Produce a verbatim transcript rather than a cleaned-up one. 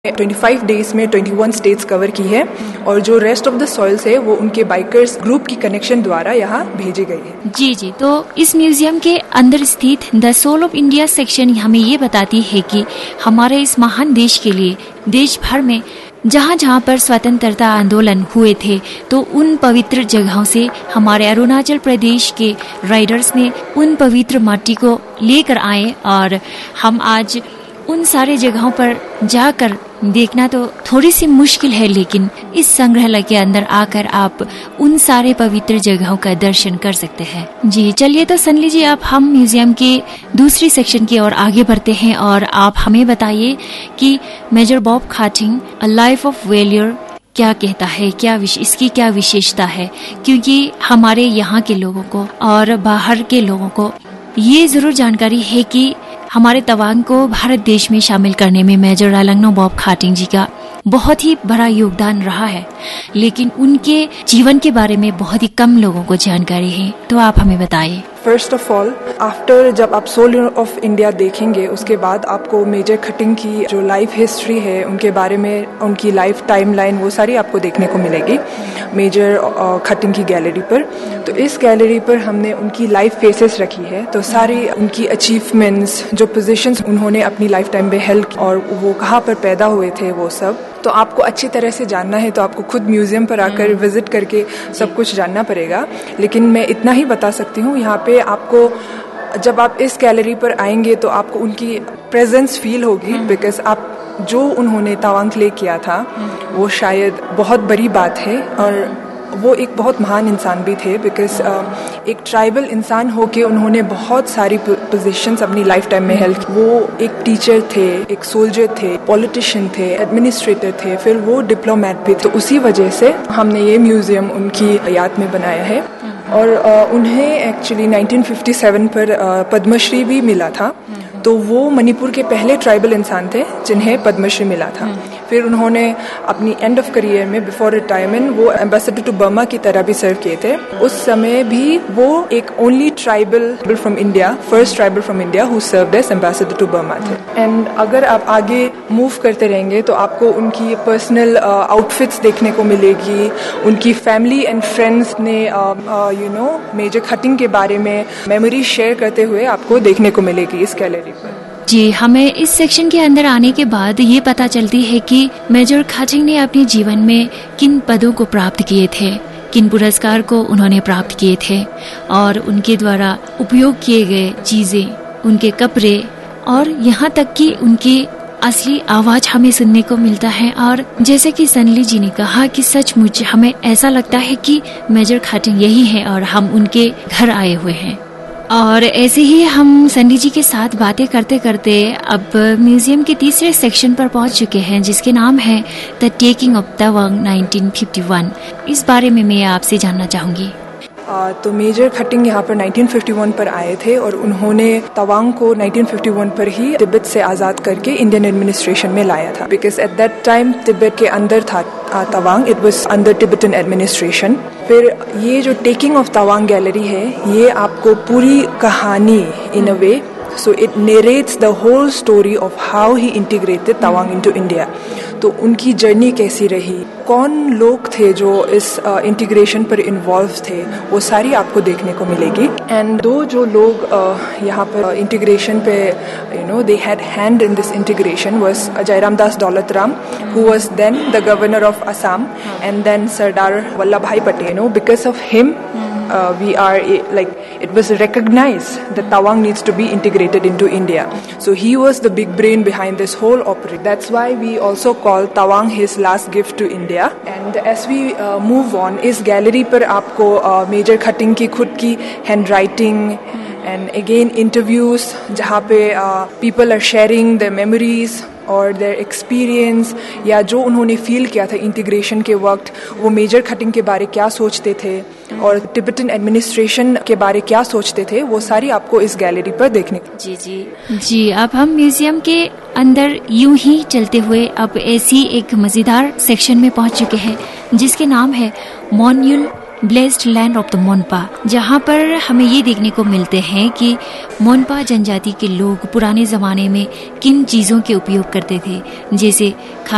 पच्चीस डेज में इक्कीस स्टेट्स कवर की है और जो रेस्ट ऑफ द सॉइल्स है वो उनके बाइकर्स ग्रुप की कनेक्शन द्वारा यहाँ भेजी गई है। जी जी तो इस म्यूजियम के अंदर स्थित the soul of India section हमें ये बताती है कि हमारे इस महान देश के लिए देश भर में जहाँ जहाँ पर स्वतंत्रता आंदोलन हुए थे तो उन पवित्र जगहों से हमारे अरुणाचल प्रदेश के राइडर्स ने उन पवित्र माटी को लेकर आए और हम आज उन सारे जगहों पर जाकर देखना तो थोड़ी सी मुश्किल है, लेकिन इस संग्रहालय के अंदर आकर आप उन सारे पवित्र जगहों का दर्शन कर सकते हैं। जी चलिए तो सनली जी अब हम म्यूजियम के दूसरी सेक्शन की ओर आगे बढ़ते हैं और आप हमें बताइए कि major Bob खाटिंग a life of वेलियर क्या कहता है, क्या विश, इसकी क्या विशेषता है, क्योंकि हमारे यहाँ के लोगों को और बाहर के लोगों को ये जरूर जानकारी है कि हमारे तवांग को भारत देश में शामिल करने में मेजर रालंगनो बॉब खाटिंग जी का बहुत ही बड़ा योगदान रहा है, लेकिन उनके जीवन के बारे में बहुत ही कम लोगों को जानकारी है, तो आप हमें बताइए। फर्स्ट ऑफ ऑल आफ्टर जब आप सोल ऑफ इंडिया देखेंगे उसके बाद आपको मेजर खटिंग की जो लाइफ हिस्ट्री है उनके बारे में, उनकी लाइफ टाइमलाइन वो सारी आपको देखने को मिलेगी मेजर खटिंग की गैलरी पर। तो इस गैलरी पर हमने उनकी लाइफ फेसेस रखी है, तो सारी उनकी अचीवमेंट्स, जो पोजीशंस उन्होंने अपनी लाइफ टाइम में हेल्प और वो कहाँ पर पैदा हुए थे वो सब। तो आपको अच्छी तरह से जानना है तो आपको खुद म्यूजियम पर आकर विजिट करके सब कुछ जानना पड़ेगा, लेकिन मैं इतना ही बता सकती हूँ यहाँ पे आपको जब आप इस गैलरी पर आएंगे तो आपको उनकी प्रेजेंस फील होगी, बिकॉज आप जो उन्होंने तवांग ले किया था वो शायद बहुत बड़ी बात है और वो एक बहुत महान इंसान भी थे, बिकॉज एक ट्राइबल इंसान होके उन्होंने बहुत सारी पोजीशंस अपनी लाइफ टाइम में हेल्प। वो एक टीचर थे, एक सोल्जर थे, पॉलिटिशियन थे, एडमिनिस्ट्रेटर थे, फिर वो डिप्लोमेट भी। तो उसी वजह से हमने ये म्यूजियम उनकी याद में बनाया है और uh, उन्हें एक्चुअली नाइनटीन फिफ्टी सेवन पर uh, पद्मश्री भी मिला था। तो वो मणिपुर के पहले ट्राइबल इंसान थे जिन्हें पद्मश्री मिला था। फिर उन्होंने अपनी एंड ऑफ करियर में बिफोर रिटायरमेंट वो एम्बेसडर टू बर्मा की तरह भी सर्व किए थे। उस समय भी वो एक only tribal from India, first tribal from India who served as ambassador to Burma थे। एंड अगर आप आगे मूव करते रहेंगे तो आपको उनकी पर्सनल आउटफिट्स uh, देखने को मिलेगी। उनकी फैमिली एंड फ्रेंड्स ने यू नो मेजर खटिंग के बारे में मेमोरी शेयर करते हुए आपको देखने को मिलेगी इस गैलरी। जी हमें इस सेक्शन के अंदर आने के बाद ये पता चलती है कि मेजर खाटिंग ने अपने जीवन में किन पदों को प्राप्त किए थे, किन पुरस्कार को उन्होंने प्राप्त किए थे और उनके द्वारा उपयोग किए गए चीजें, उनके कपड़े और यहाँ तक कि उनकी असली आवाज हमें सुनने को मिलता है। और जैसे कि सनली जी ने कहा कि सचमुच हमें ऐसा लगता है कि मेजर खाटिंग यही है और हम उनके घर आए हुए हैं। और ऐसे ही हम सन्नी जी के साथ बातें करते करते अब म्यूजियम के तीसरे सेक्शन पर पहुंच चुके हैं जिसके नाम है the taking of Tawang nineteen fifty one. इस बारे में मैं आपसे जानना चाहूंगी। Uh, तो मेजर खटिंग यहाँ पर नाइनटीन फिफ्टी वन पर आए थे और उन्होंने तवांग को नाइनटीन फिफ्टी वन पर ही तिब्बत से आज़ाद करके इंडियन एडमिनिस्ट्रेशन में लाया था, because at that time Tibet के अंदर था Tawang, it was under Tibetan administration. फिर ये जो टेकिंग ऑफ तवांग गैलरी है ये आपको पूरी कहानी इन अ वे, so it narrates the whole story of how he integrated Tawang into India। तो उनकी जर्नी कैसी रही, कौन लोग थे जो इस इंटीग्रेशन uh, पर इन्वॉल्व थे, वो सारी आपको देखने को मिलेगी। एंड दो जो लोग uh, यहाँ पर इंटीग्रेशन uh, पे you know they had hand in this integration was Jairam Das Daulatram who was then the governor of Assam and then Sardar Vallabh भाई Patel. No because of him Uh, we are like it was recognized that Tawang needs to be integrated into India. So he was the big brain behind this whole operation. That's why we also call Tawang his last gift to India. And as we uh, move on, इस gallery पर आपको major uh, cutting की खुद की handwriting and again interviews जहाँ पे people are sharing their memories और their experience या जो उन्होंने फील किया था इंटीग्रेशन के वक्त, वो मेजर खटिंग के बारे क्या सोचते थे और तिब्बतन एडमिनिस्ट्रेशन के बारे क्या सोचते थे, वो सारी आपको इस गैलरी पर देखने को। जी जी जी अब हम म्यूजियम के अंदर यूं ही चलते हुए अब ऐसी एक मजेदार सेक्शन में पहुंच चुके हैं जिसके नाम है मॉन्यूल blessed land of the Monpa, जहाँ पर हमें ये देखने को मिलते हैं कि मोनपा जनजाति के लोग पुराने जमाने में किन चीजों के उपयोग करते थे, जैसे